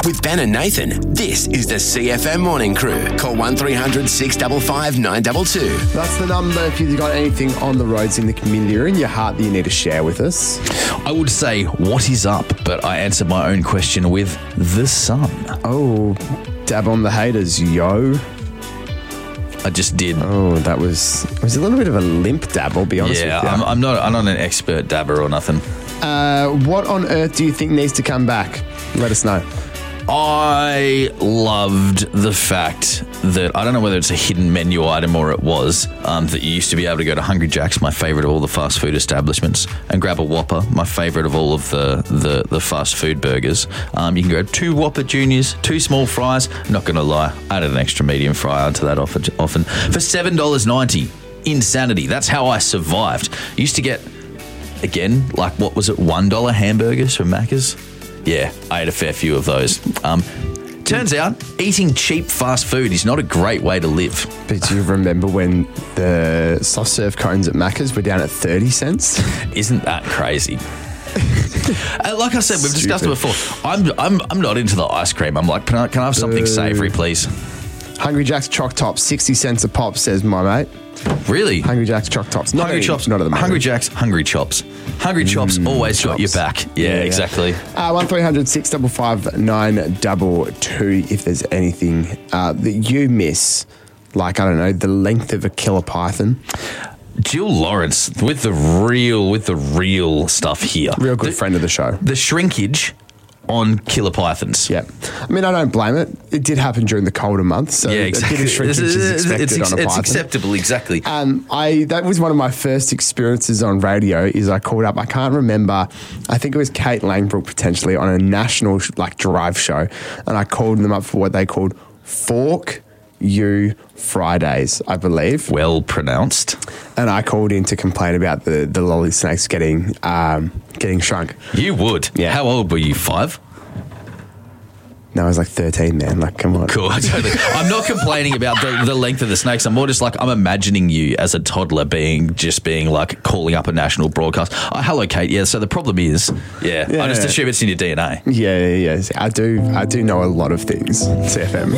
With Ben and Nathan, this is the CFM Morning Crew. Call 1300 655 922. That's the number if you've got anything on the roads in the community or in your heart that you need to share with us. I would say, what is up? But I answered my own question with the sun. Oh, dab on the haters, yo. I just did. Oh, that was a little bit of a limp dab, I'll be honest with you. I'm not an expert dabber or nothing. What on earth do you think needs to come back? Let us know. I loved the fact that, I don't know whether it's a hidden menu item or it was, that you used to be able to go to Hungry Jack's, my favourite of all the fast food establishments, and grab a Whopper, my favourite of all of the fast food burgers. You can go 2 Whopper Juniors, 2 small fries. Not going to lie, I added an extra medium fry onto that often. For $7.90. Insanity. That's how I survived. Used to get, again, like, what was it, $1 hamburgers from Macca's? Yeah, I ate a fair few of those. Turns out, eating cheap fast food is not a great way to live. But do you remember when the soft serve cones at Macca's were down at 30 cents? Isn't that crazy? Like I said, we've discussed it before. I'm not into the ice cream. I'm like, can I have something savoury, please? Hungry Jack's Choc Tops, 60 cents a pop, says my mate. Really? Hungry Jack's Choc Tops. Hungry Chops. Not at the moment. Hungry Jack's, Hungry Chops. Hungry Chops always got your back. Yeah, exactly. 1300 655 922 if there's anything that you miss, like, I don't know, the length of a killer python. Jill Lawrence with the real stuff here. Real good friend of the show. The shrinkage on killer pythons. Yeah. I mean, I don't blame it. It did happen during the colder months. So yeah, exactly. A bit of shrinkage is expected on a python. It's acceptable, exactly. That was one of my first experiences on radio is I called up, I can't remember, I think it was Kate Langbrook potentially on a national drive show, and I called them up for what they called Fork You Fridays, I believe. Well pronounced. And I called in to complain about the lolly snakes getting shrunk. You would? Yeah. How old were you, 5? No, I was like 13, man. Like, come on. Cool. Totally. I'm not complaining about the length of the snakes. I'm more just like, I'm imagining you as a toddler being like calling up a national broadcast. Oh, hello, Kate. Yeah, so the problem is, I just assume it's in your DNA. Yeah. I do know a lot of things, CFM.